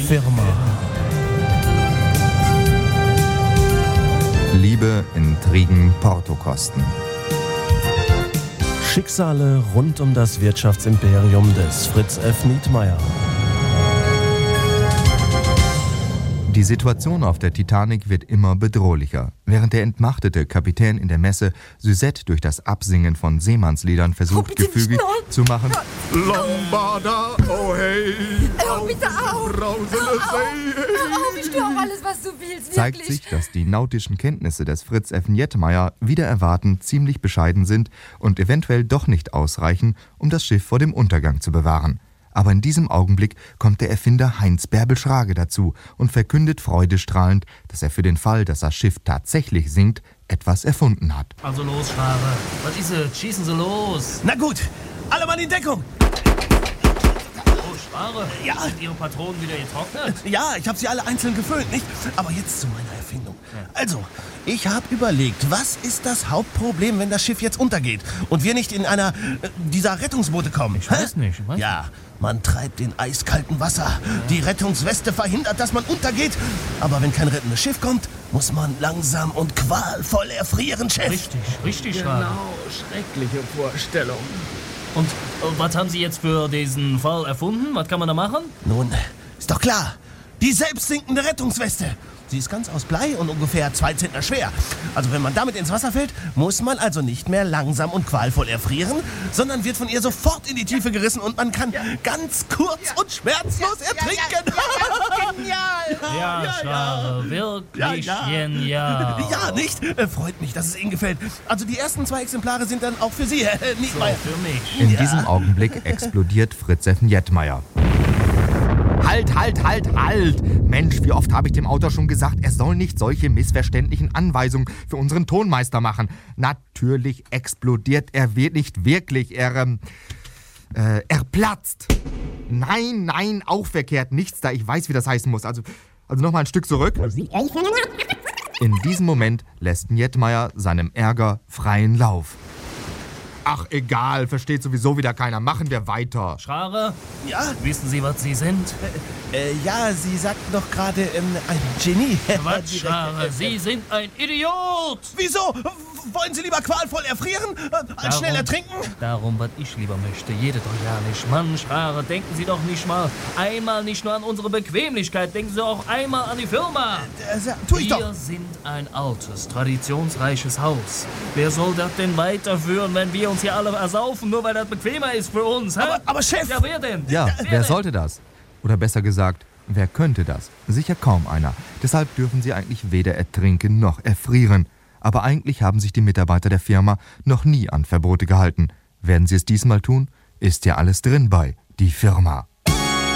Firma. Liebe, Intrigen, Portokosten. Schicksale rund um das Wirtschaftsimperium des Fritz F. Nietmeyer. Die Situation auf der Titanic wird immer bedrohlicher. Während der entmachtete Kapitän in der Messe Suzette durch das Absingen von Seemannsliedern versucht, gefügig zu machen. Lombarda, oh hey, Oh, bitte auf! brausende See. Ich tue auch alles, was du willst, Zeigt wirklich. sich, dass die nautischen Kenntnisse des Fritz F. Nietmeyer wider Erwarten ziemlich bescheiden sind und eventuell doch nicht ausreichen, um das Schiff vor dem Untergang zu bewahren. Aber in diesem Augenblick kommt der Erfinder Heinz Bärbel Schrage dazu und verkündet freudestrahlend, dass er für den Fall, dass das Schiff tatsächlich sinkt, etwas erfunden hat. Also los, Schrage. Was ist es? Schießen Sie los. Na gut, alle Mann in Deckung. Oh, Schrage. Ja. Sind Ihre Patronen wieder getrocknet? Ja, ich habe sie alle einzeln gefüllt, nicht? Aber jetzt zu meiner Erfindung. Also, ich habe überlegt, was ist das Hauptproblem, wenn das Schiff jetzt untergeht und wir nicht in einer dieser Rettungsboote kommen? Ich weiß nicht. Ja, man treibt in eiskaltem Wasser. Die Rettungsweste verhindert, dass man untergeht. Aber wenn kein rettendes Schiff kommt, muss man langsam und qualvoll erfrieren, Chef. Richtig, Schrage. Schreckliche Vorstellung. Und was haben Sie jetzt für diesen Fall erfunden? Was kann man da machen? Nun, ist doch klar. Die selbstsinkende Rettungsweste. Sie ist ganz aus Blei und ungefähr 2 Zentner schwer. Also wenn man damit ins Wasser fällt, muss man also nicht mehr langsam und qualvoll erfrieren, sondern wird von ihr sofort in die Tiefe gerissen und man kann ganz kurz und schmerzlos ertrinken. Genial! Ja, Schrage. Wirklich genial. Ja, nicht? Freut mich, dass es Ihnen gefällt. Also die ersten 2 Exemplare sind dann auch für Sie, nicht So, mal. für mich. In diesem Augenblick explodiert Fritz F. Nietmeyer. Halt! Mensch, wie oft habe ich dem Autor schon gesagt, er soll nicht solche missverständlichen Anweisungen für unseren Tonmeister machen. Natürlich explodiert er nicht wirklich, er platzt. Nein, auch verkehrt, nichts da, ich weiß, wie das heißen muss. Also nochmal ein Stück zurück. In diesem Moment lässt Nietmeyer seinem Ärger freien Lauf. Ach, egal, versteht sowieso wieder keiner. Machen wir weiter. Schrage, Ja? wissen Sie, was Sie sind? Ja, Sie sagten doch gerade ein Genie. Quatsch, Schrage. Sie sind ein Idiot! Wieso? Wollen Sie lieber qualvoll erfrieren, als schnell ertrinken? Darum, was ich lieber möchte. Jede doch ja nicht. Mann, Schrage, denken Sie doch nicht mal einmal nicht nur an unsere Bequemlichkeit. Denken Sie auch einmal an die Firma. Tu ich doch. Wir sind ein altes, traditionsreiches Haus. Wer soll das denn weiterführen, wenn wir uns hier alle ersaufen, nur weil das bequemer ist für uns? Hä? Aber Chef! Ja, wer denn? Ja, wer sollte das? Oder besser gesagt, wer könnte das? Sicher kaum einer. Deshalb dürfen sie eigentlich weder ertrinken noch erfrieren. Aber eigentlich haben sich die Mitarbeiter der Firma noch nie an Verbote gehalten. Werden sie es diesmal tun? Ist ja alles drin bei die Firma.